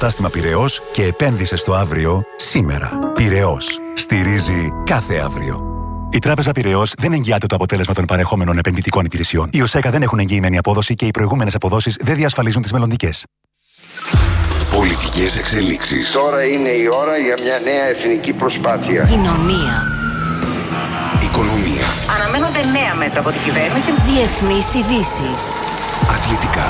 κατάστημα Πειραιώς και επένδυσε στο αύριο σήμερα. Πειραιώς. Στηρίζει κάθε αύριο. Η Τράπεζα Πειραιώς δεν εγγυάται το αποτέλεσμα των παρεχόμενων επενδυτικών υπηρεσιών. Οι ΟΣΕΚΑ δεν έχουν εγγυημένη απόδοση και οι προηγούμενες αποδόσεις δεν διασφαλίζουν τις μελλοντικές. Πολιτικές εξελίξεις. Τώρα είναι η ώρα για μια νέα εθνική προσπάθεια. Κοινωνία. Οικονομία. Αναμένονται νέα μέτρα από την κυβέρνηση. Διεθνείς ειδήσεις. Αθλητικά.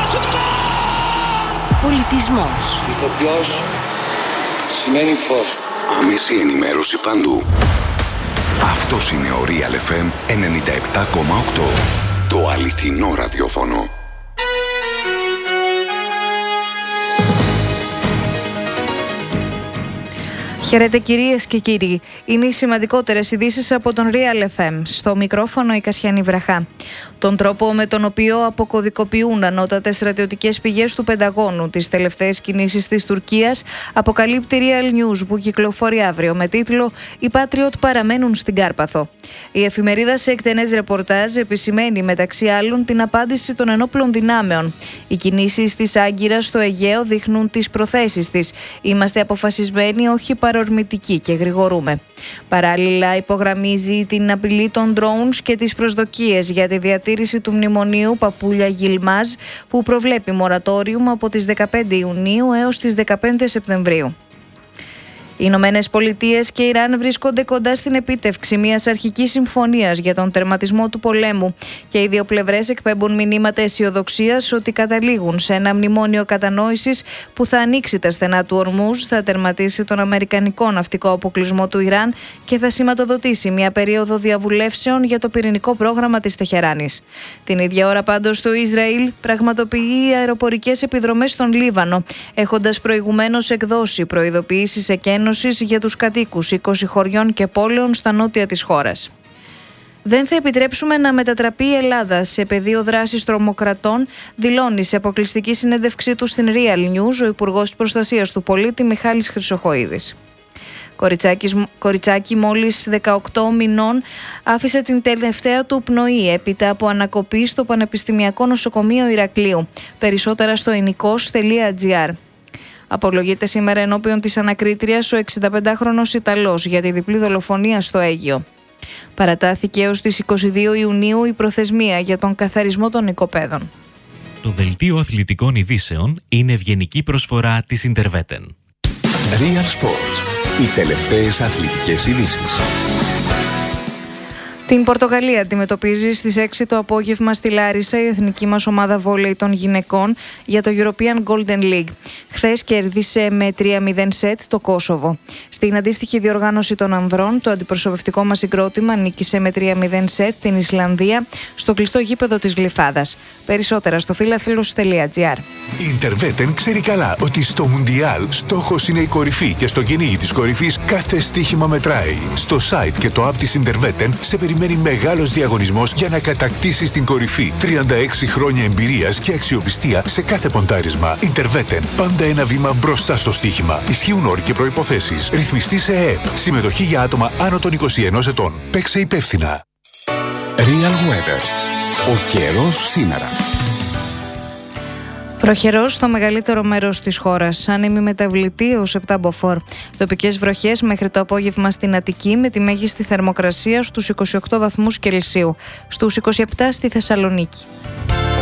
Πολιτισμός. Ηθοποιός σημαίνει φως. Άμεση ενημέρωση παντού. Αυτός είναι ο Real FM 97,8. Το αληθινό ραδιόφωνο. Χαίρετε κυρίες και κύριοι. Είναι οι σημαντικότερες ειδήσεις από τον Real FM. Στο μικρόφωνο η Κασιανή Βραχά. Τον τρόπο με τον οποίο αποκωδικοποιούν ανώτατες στρατιωτικές πηγές του Πενταγώνου τις τελευταίες κινήσεις της Τουρκίας αποκαλύπτει Real News που κυκλοφορεί αύριο με τίτλο «Οι Patriot παραμένουν στην Κάρπαθο». Η εφημερίδα σε εκτενές ρεπορτάζ επισημαίνει μεταξύ άλλων την απάντηση των ενόπλων δυνάμεων. Οι κινήσεις της Άγκυρας στο Αιγαίο δείχνουν τις προθέσεις της. Είμαστε αποφασισμένοι, όχι παρορμητικοί και γρηγορούμε. Παράλληλα, υπογραμμίζει την απειλή των drones και τις προσδοκίες για τη διατήρηση του μνημονίου Παπούλια Γιλμάζ που προβλέπει μορατόριουμ από τις 15 Ιουνίου έως τις 15 Σεπτεμβρίου. Οι Ηνωμένες Πολιτείες και Ιράν βρίσκονται κοντά στην επίτευξη μιας αρχικής συμφωνίας για τον τερματισμό του πολέμου και οι δύο πλευρές εκπέμπουν μηνύματα αισιοδοξίας ότι καταλήγουν σε ένα μνημόνιο κατανόησης που θα ανοίξει τα στενά του Ορμούζ, θα τερματίσει τον αμερικανικό ναυτικό αποκλεισμό του Ιράν και θα σηματοδοτήσει μια περίοδο διαβουλεύσεων για το πυρηνικό πρόγραμμα της Τεχεράνης. Την ίδια ώρα πάντως το Ισραήλ πραγματοποιεί αεροπορικές επιδρομές στον Λίβανο, έχοντας προηγουμένως εκδώσει προειδοποιήσεις εκένωσης για τους κατοίκους 20 χωριών και πόλεων στα νότια της χώρας. Δεν θα επιτρέψουμε να μετατραπεί η Ελλάδα σε πεδίο δράσης τρομοκρατών, δηλώνει σε αποκλειστική συνέντευξή του στην Real News ο Υπουργός Προστασίας του Πολίτη Μιχάλης Χρυσοχοΐδης. Κοριτσάκι μόλις 18 μηνών άφησε την τελευταία του πνοή έπειτα από ανακοπή στο Πανεπιστημιακό Νοσοκομείο Ηρακλείου. Περισσότερα στο εινικos.gr. Απολογείται σήμερα ενώπιον της ανακρίτριας ο 65χρονος Ιταλός για τη διπλή δολοφονία στο Αίγυο. Παρατάθηκε έως τις 22 Ιουνίου η προθεσμία για τον καθαρισμό των οικοπαίδων. Το δελτίο αθλητικών ειδήσεων είναι ευγενική προσφορά της Interveten. Real Sports. Οι τελευταίες αθλητικές ειδήσεις. Την Πορτογαλία αντιμετωπίζει στις 6 το απόγευμα στη Λάρισα η εθνική μας ομάδα βόλεϊ των γυναικών για το European Golden League. Χθες κέρδισε με 3-0 σετ το Κόσοβο. Στην αντίστοιχη διοργάνωση των ανδρών, το αντιπροσωπευτικό μας συγκρότημα νίκησε με 3-0 σετ την Ισλανδία στο κλειστό γήπεδο της Γλυφάδας. Περισσότερα στο philathlus.gr. Η Interveten ξέρει καλά ότι στο Μουντιάλ στόχος είναι η κορυφή και στο κυνήγι της κορυφής κάθε στοίχημα μετράει. Στο site και το app της Interveten σε περιμένει μεγάλος διαγωνισμός για να κατακτήσεις την κορυφή. 36 χρόνια εμπειρίας και αξιοπιστία σε κάθε ποντάρισμα. Interveten. Πάντα ένα βήμα μπροστά στο στοίχημα. Ισχύουν όροι και προϋποθέσεις. Ρυθμιστή σε ΕΕΠ. Συμμετοχή για άτομα άνω των 21 ετών. Παίξε υπεύθυνα. Real Weather. Ο καιρός σήμερα. Βροχερός στο μεγαλύτερο μέρος της χώρας, άνεμη μεταβλητή έως 7 μποφόρ. Τοπικές βροχές μέχρι το απόγευμα στην Αττική με τη μέγιστη θερμοκρασία στους 28 βαθμούς Κελσίου, στους 27 στη Θεσσαλονίκη.